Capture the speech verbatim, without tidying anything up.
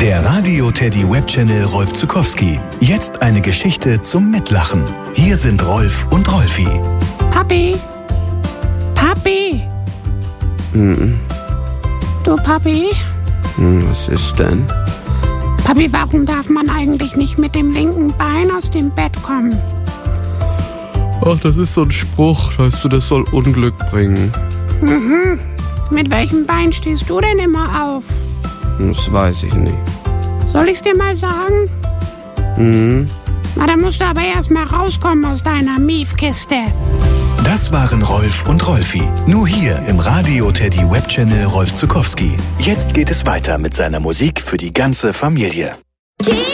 Der Radio Teddy Webchannel Rolf Zuckowski. Jetzt eine Geschichte zum Mitlachen. Hier sind Rolf und Rolfi. Papi? Papi? Hm, Du Papi? hm, was ist denn? Papi, warum darf man eigentlich nicht mit dem linken Bein aus dem Bett kommen? Ach, das ist so ein Spruch, weißt du, das soll Unglück bringen. Mhm. Mit welchem Bein stehst du denn immer auf? Das weiß ich nicht. Soll ich's dir mal sagen? Hm, Na, dann musst du aber erst mal rauskommen aus deiner Miefkiste. Das waren Rolf und Rolfi. Nur hier im Radio Teddy Webchannel Rolf Zuckowski. Jetzt geht es weiter mit seiner Musik für die ganze Familie.